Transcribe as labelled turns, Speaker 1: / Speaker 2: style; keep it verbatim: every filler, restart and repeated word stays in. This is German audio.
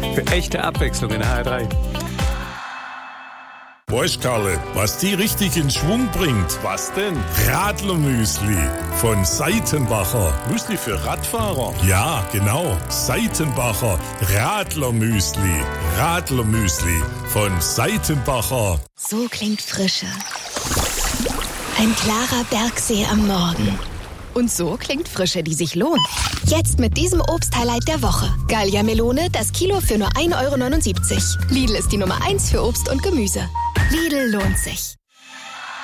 Speaker 1: Für echte Abwechslung in H R drei.
Speaker 2: Weißt, Karle, was die richtig in Schwung bringt?
Speaker 1: Was denn?
Speaker 2: Radlermüsli von Seitenbacher.
Speaker 1: Müsli für Radfahrer?
Speaker 2: Ja, genau. Seitenbacher Radlermüsli. Radlermüsli von Seitenbacher.
Speaker 3: So klingt Frische. Ein klarer Bergsee am Morgen. Und so klingt Frische, die sich lohnt. Jetzt mit diesem Obst-Highlight der Woche. Gallia Melone, das Kilo für nur ein Euro neunundsiebzig. Lidl ist die Nummer eins für Obst und Gemüse. Lidl lohnt sich.